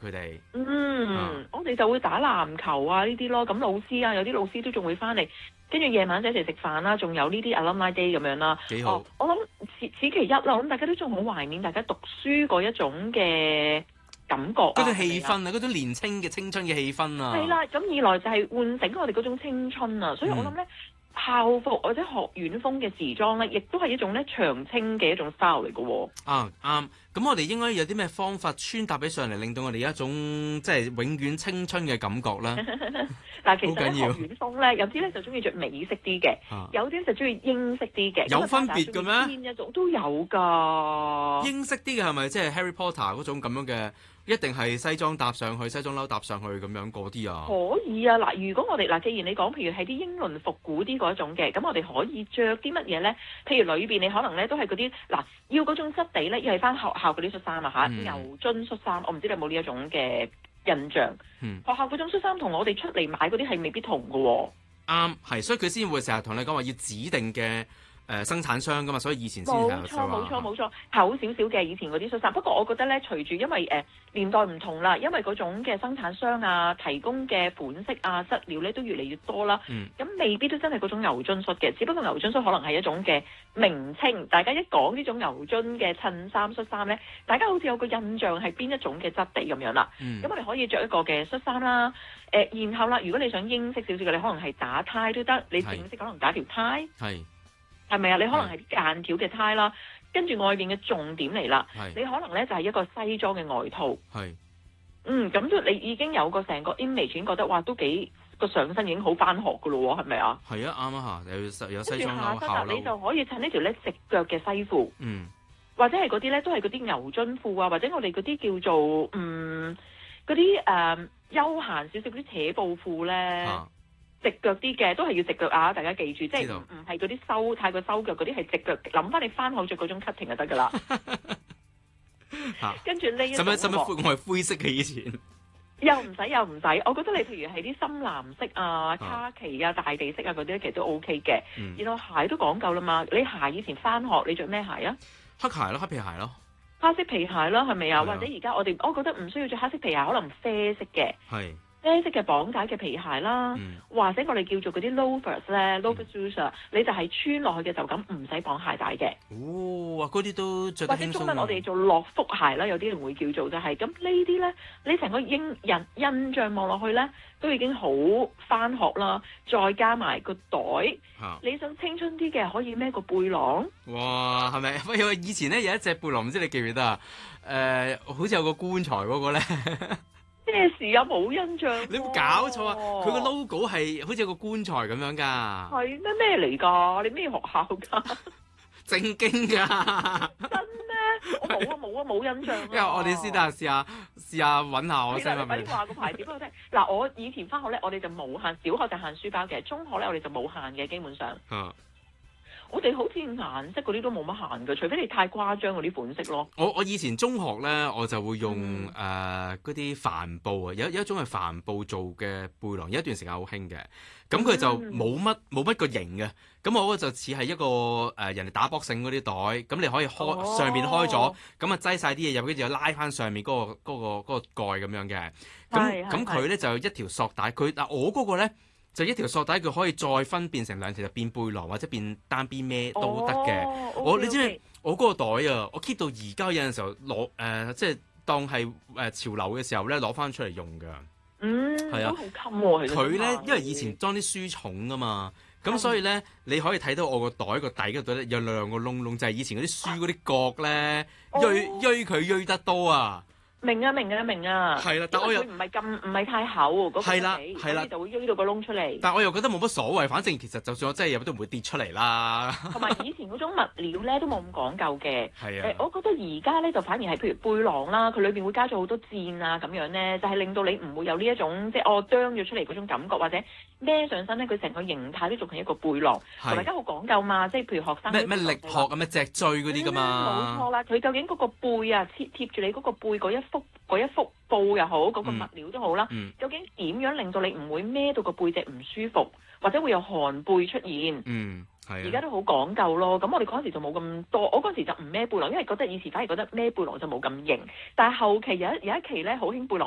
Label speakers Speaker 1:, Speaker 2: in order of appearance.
Speaker 1: 佢哋。
Speaker 2: 我哋就會打籃球啊呢啲咯。咁老師啊，有啲老師都仲會翻嚟，跟住夜晚一齊食飯啦，仲有呢啲 alumni day 咁樣啦。
Speaker 1: 幾好。
Speaker 2: 我諗此其一啦，我諗大家都仲好懷念大家讀書嗰一種嘅感覺啊，
Speaker 1: 嗰種氣氛啊，嗰種年青嘅青春嘅氣氛啊。
Speaker 2: 係啦，咁二來就係喚醒我哋嗰種青春啊，所以我諗咧。校服或者學院風嘅時裝咧，亦都係一種咧長青嘅一種 style 嚟嘅喎。
Speaker 1: 啱。咁我哋應該有啲咩方法穿搭起上嚟，令到我哋有一種即係永遠青春嘅感覺咧？
Speaker 2: 嗱，其實學院風咧，有啲咧就中意着美式啲嘅，有啲就中意英式啲嘅。
Speaker 1: 有分別嘅咩？
Speaker 2: 邊一種都有㗎。
Speaker 1: 英式啲嘅係咪即係 Harry Potter 嗰種咁樣嘅？一定係西裝搭上去，西裝褸搭上去咁樣嗰啲啊？
Speaker 2: 可以啊！嗱，如果我哋嗱，既然你講，譬如係啲英倫復古啲嗰種嘅，咁我哋可以着啲乜嘢咧？譬如裏邊你可能咧都係嗰啲嗱，要嗰種質地咧，要係翻學校嗰啲恤衫啊嚇，牛津恤衫，我唔知你有冇呢一種嘅印象？學校嗰種恤衫同我哋出嚟買嗰啲係未必同嘅喎。
Speaker 1: 啱，係，所以佢先會成日同你講話要指定嘅。生產商㗎嘛，所以以前先係
Speaker 2: 冇錯，厚少少嘅以前嗰啲恤衫。不過我覺得咧，隨住因為年代唔同啦，因為嗰種嘅生產商啊提供嘅款式啊質料咧都越嚟越多啦。咁未必都真係嗰種牛津恤嘅，只不過牛津恤可能係一種嘅名稱。大家一講呢種牛津嘅襯衫恤衫咧，大家好似有個印象係邊一種嘅質地咁樣啦。咁我哋可以着一個嘅恤衫啦。然後啦，如果你想英式少少嘅，你可能係打呔都得。你正式可能打條呔。係咪啊？你可能係啲間條嘅呔啦，跟住外邊嘅重點嚟啦。你可能咧就係一個西裝嘅外套。咁都你已經有個成個 image 已經覺得哇，都幾個上身已經好返學噶咯喎，係咪啊？
Speaker 1: 係啊，啱啊嚇，有西裝
Speaker 2: 褸下身你就可以襯呢條咧直腳嘅西褲。或者係嗰啲咧都係嗰啲牛津褲啊，或者我哋嗰啲叫做嗰啲休閒少少嗰啲扯布褲咧。直腳啲嘅都係要直腳啊！大家記住，即係唔係嗰啲太過收腳嗰啲，係直腳。諗翻你翻學着嗰種 cutting 就得㗎啦。跟住呢一種，
Speaker 1: 使乜我係灰色嘅以前。
Speaker 2: 又唔使，我覺得你譬如係啲深藍色啊、卡其啊、大地色啊嗰啲，其實都 OK 嘅。然後鞋都講究啦嘛，你鞋以前翻學你着咩鞋啊？
Speaker 1: 黑鞋咯，黑皮鞋咯。
Speaker 2: 黑色皮鞋啦，係咪啊？或者而家我覺得唔需要着黑色皮鞋，可能啡色嘅。啡色嘅綁帶嘅皮鞋啦，或者我哋叫做嗰啲 loafers 咧 ，loafer shoes，你就係穿落去嘅就咁，唔使綁鞋帶嘅。
Speaker 1: 嗰啲都着得輕鬆。或者
Speaker 2: 中文我哋做樂福鞋啦，有啲人會叫做就係咁。呢啲咧，你成個印象望落去咧，都已經好返學啦。再加埋個袋，你想青春啲嘅可以孭個背囊。
Speaker 1: 哇，係咪？因為以前咧有一隻背囊，唔知你記唔記得啊？好似有個棺材嗰個咧。
Speaker 2: 咩事啊？冇印象。
Speaker 1: 你冇搞錯啊！佢個 logo 係好似個棺材咁樣㗎。係
Speaker 2: 咩嚟㗎？你咩學校㗎？
Speaker 1: 正經㗎。
Speaker 2: 真咩？我冇印象。
Speaker 1: 因為我哋試下揾下我先。
Speaker 2: 你話個牌子俾我聽。嗱，我以前翻學咧，我哋就冇限，小學就限書包嘅，中學咧我哋就冇限嘅，基本上。我哋好似顏色嗰啲都冇乜限嘅，除非你太誇張嗰啲款式咯。
Speaker 1: 我以前中學咧，我就會用嗰啲帆布啊，有一種係帆布做嘅背囊，有一段時間好興嘅。咁佢就冇乜個型嘅，咁我嗰個就似係一個人哋打波繩嗰啲袋，咁你可以開上面開咗，咁啊擠晒啲嘢入，跟住又拉翻上面嗰個蓋咁樣嘅。咁佢咧就一條索帶，我嗰個咧。就一條索帶，佢可以再分變成兩條，就變背囊或者變單邊孭都得嘅。你知唔知我嗰個袋啊？我 keep 到而家有陣時候攞即係當係潮流嘅時候咧攞翻出嚟用㗎。係啊，
Speaker 2: 都好襟喎。
Speaker 1: 佢咧因為以前裝啲書重㗎嘛，咁所以咧你可以睇到我個袋個底嗰度咧有兩個窿窿，就係以前嗰啲書嗰啲角咧鋥佢鋥得多啊！
Speaker 2: 明啊！係
Speaker 1: 啦，但我又
Speaker 2: 唔係太厚嗰個底，
Speaker 1: 係啦，
Speaker 2: 就會鋥到個窿出嚟。
Speaker 1: 但我又覺得冇乜所謂，反正其實就算我真係入都唔會跌出嚟啦。
Speaker 2: 同埋以前嗰種物料咧都冇咁講究嘅。
Speaker 1: 係啊。
Speaker 2: 我覺得而家咧就反而係譬如背囊啦，佢裏邊會加咗好多箭啊咁樣咧，就係令到你唔會有呢一種即係啄咗出嚟嗰種感覺，或者孭上身咧佢成個形態都仲係一個背囊。同埋而家好講究嘛，即係譬如學生
Speaker 1: 咩力學咁咩脊椎嗰啲㗎嘛。
Speaker 2: 冇錯啦，佢究竟嗰個背啊貼住你嗰個背嗰一幅布又好，嗰個物料都好啦。究竟點樣令到你唔會孭到個背脊唔舒服，或者會有寒背出現？而家都好講究咯。咁我哋嗰陣時就冇咁多，我嗰陣時就唔孭背囊，因為覺得以前反而覺得孭背囊就冇咁型。但係後期有一期咧好興背囊。